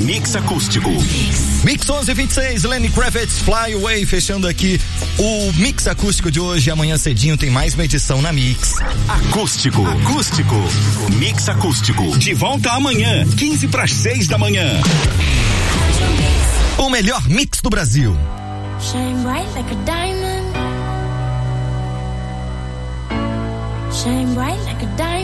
Mix Acústico. Mix 11:26, Lenny Kravitz, Fly Away, fechando aqui o Mix Acústico de hoje. Amanhã cedinho tem mais uma edição na Mix. Acústico. Mix Acústico. De volta amanhã, 5:45 da manhã. O melhor mix do Brasil. Shine bright like a diamond. Shine bright like a diamond.